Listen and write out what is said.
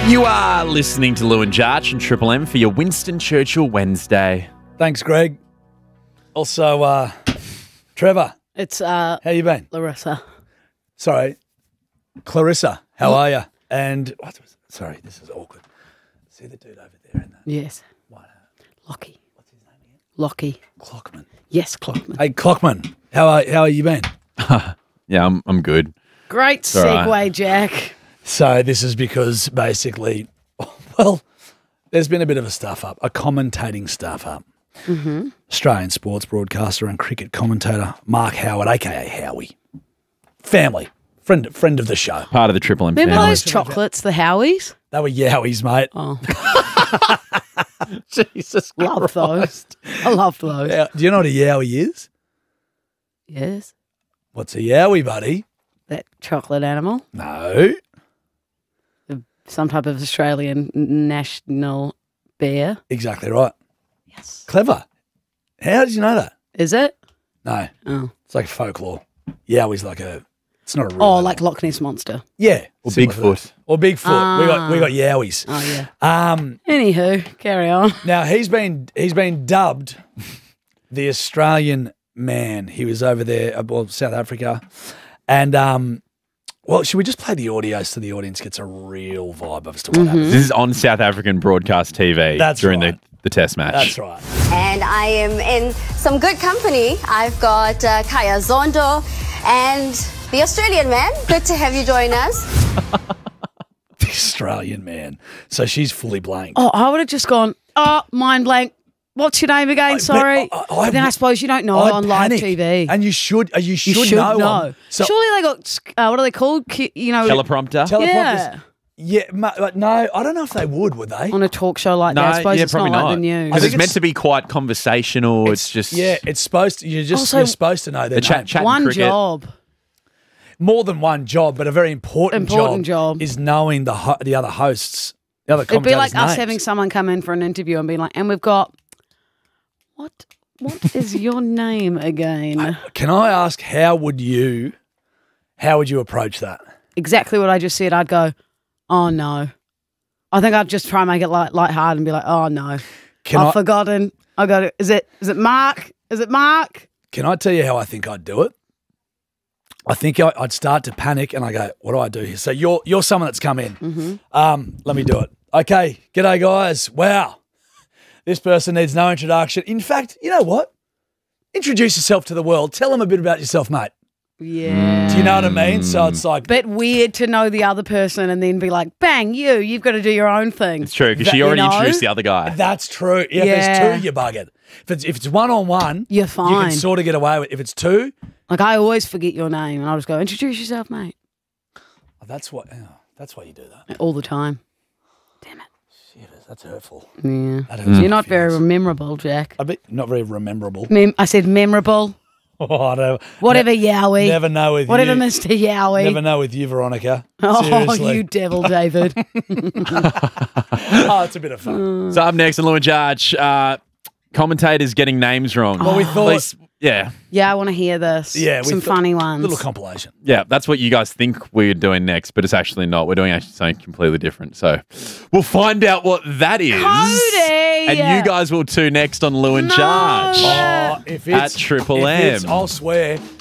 You are listening to Lou and Jarch and Triple M for your Winston Churchill Wednesday. Thanks, Greg. Also, Trevor, It's how you been? Larissa. Sorry, Clarissa, how are you? And sorry, this is awkward. See the dude over there in that Yes. white hat? Lockie. What's his name again? Lockie. Clockman. Yes, Clockman. Hey, Clockman, how are you been? Yeah, I'm good. Great all segue, right. Jack. So this is because basically, well, there's been a bit of a stuff-up, a commentating stuff-up. Mm-hmm. Australian sports broadcaster and cricket commentator Mark Howard, a.k.a. Howie. Family. Friend of the show. Part of the Triple M Remember family. those chocolates, the Howies? They were Yowies, mate. Oh, Jesus love those. I loved those. Now, do you know what a Yowie is? Yes. What's a Yowie, buddy? That chocolate animal. No. Some type of Australian national bear. Exactly right. Yes. Clever. How did you know that? Is it? No. Oh. It's like folklore. Yowie's like it's not a real Oh, animal. like Loch Ness Monster. Yeah. Or similar to Bigfoot. that. Or Bigfoot. We got Yowies. Oh, yeah. Anywho, carry on. Now he's been dubbed the Australian man. He was over there, South Africa, and well, should we just play the audio so the audience gets a real vibe as to what happened? This is on South African broadcast TV That's during right. the test match. That's right. And I am in some good company. I've got Kaya Zondo and the Australian man. Good to have you join us. The Australian man. So she's fully blank. Oh, I would have just gone, mind blank. What's your name again? Sorry. But then I suppose you don't know I'd on live panic. TV. And you should you should know. know. So Surely they got, what are they called? Teleprompter. teleprompters. Yeah. Yeah, but no, I don't know if they would they? On a talk show like that. I suppose it's not probably like the news. Because I it's think meant to be quite conversational. It's just it's supposed to. You're Also, supposed to know their a chat name. and One cricket. job. More than one job, but a very important job. is knowing the other hosts, the other It'd be commentators' like us names. having someone come in for an interview and be like, and we've got, what is your name again? Can I ask how would you approach that? Exactly what I just said. I'd go, oh no. I think I'd just try and make it lighthearted and be like, oh no. I've forgotten. I got it. Is it Mark? Is it Mark? Can I tell you how I think I'd do it? I think I'd start to panic and I go, what do I do here? So you're someone that's come in. Mm-hmm. Let me do it. Okay, g'day guys. Wow, this person needs no introduction. In fact, you know what? Introduce yourself to the world. Tell them a bit about yourself, mate. Yeah. Do you know what I mean? So it's like, Bit weird to know the other person and then be like, bang, you've got to do your own thing. It's true because That- she already you know? introduced the other guy. that's true. Yeah, if Yeah. there's two, you're buggered. If it's one-on-one, You're you fine. can sort of get away with it. If it's two, Like I always forget your name and I'll just go, introduce yourself, mate. that's why you do that. All the time. Damn it. Shit, that's hurtful. Yeah. That hurts You're my not very feelings. memorable, Jack. I bet not very rememberable. I said memorable. Oh, I don't, Whatever, Yowie. never know with Whatever, you. Mr. Yowie. Never know with you, Veronica. Oh, Seriously. you devil, David. Oh, it's a bit of fun. So up next on Lou and Jarch, commentators getting names wrong. Well, we At thought, least- yeah, Yeah, I want to hear this. yeah, Some funny ones. Little compilation. yeah, that's what you guys think we're doing next, but it's actually not. We're doing actually something completely different. So we'll find out what that is. Cody! And you guys will too next on Lou and No. Jarch. Oh, if it's At Triple if it's- M. I'll swear.